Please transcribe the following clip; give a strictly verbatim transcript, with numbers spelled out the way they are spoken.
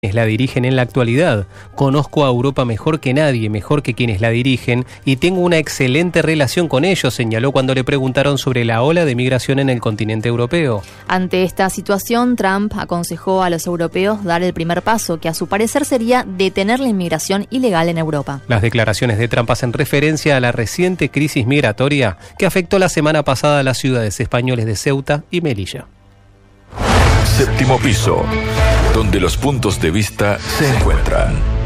la dirigen en la actualidad. Conozco a Europa mejor que nadie, mejor que quienes la dirigen, y tengo una excelente relación con ellos, señaló cuando le preguntaron sobre la ola de migración en el continente europeo. Ante esta situación, Trump aconsejó a los europeos dar el primer paso, que a su parecer sería detener la inmigración ilegal en Europa. Las declaraciones de Trump hacen referencia a la reciente crisis migratoria que afectó la semana pasada a las ciudades españoles de Ceuta y Melilla. Séptimo piso, donde los puntos de vista se encuentran.